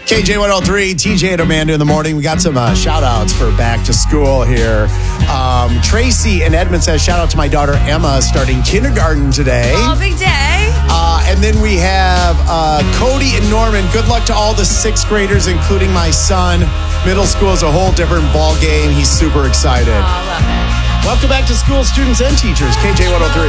KJ103, TJ and Amanda in the morning. We got some shout outs for back to school here. Tracy in Edmond says, shout out to my daughter Emma starting kindergarten today. Oh, big day. And then we have Cody and Norman. Good luck to all the sixth graders, including my son. Middle school is a whole different ball game. He's super excited. Oh, I love it. Welcome back to school, students and teachers. KJ103.